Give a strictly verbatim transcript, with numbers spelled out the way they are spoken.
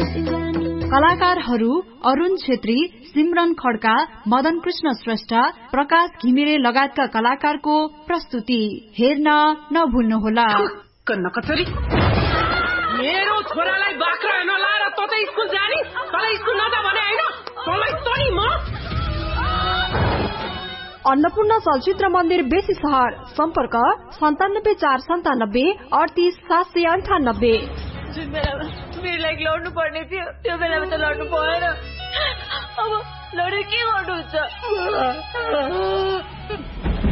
कलाकारहरू अरुण छेत्री, सिमरन खड्का, मदन कृष्ण श्रेष्ठ, प्रकाश घिमिरे लगायतका कलाकारको प्रस्तुति हेर्न नभुल्नुहोला। मेरो छोरालाई बाख्रा नलाएर त त स्कुल जानी, तँलाई स्कुल नजा भने हैन, तँलाई तनी म। अन्नपूर्ण चलचित्र मन्दिर बेसी सहर, सम्पर्क सन्तानब्बे चार सन्तानब्बे अडतिस सात सय अन्ठानब्बे। जुन बेलामा मेरो लागि लड्नु पर्ने थियो त्यो बेलामा त लड्नु भएन, अब लडेर के गर्नुहुन्छ?